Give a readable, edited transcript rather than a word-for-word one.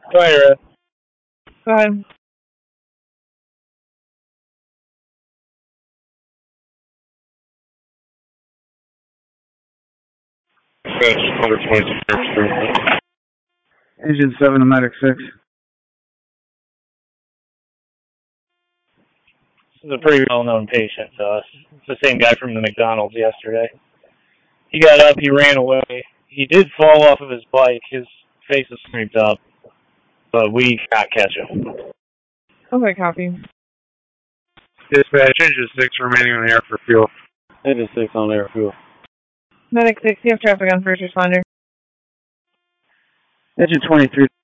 Go ahead, Red. Go ahead. Under 22. Engine 7 to Medic 6. This is a pretty well-known patient to us. It's the same guy from the McDonald's yesterday. He got up, he ran away. He did fall off of his bike. His face is scraped up, but we can't catch him. Okay, copy. Dispatch, engine 6 remaining on air for fuel. Engine 6 on air fuel. Medic 6, you have traffic on first responder. Engine 23